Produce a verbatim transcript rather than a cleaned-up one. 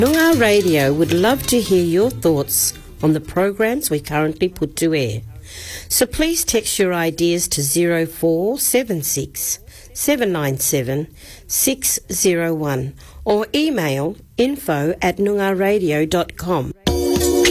Noongar Radio would love to hear your thoughts on the programs we currently put to air. So please text your ideas to zero four seven six seven nine seven six zero one or email info at noongarradio dot com.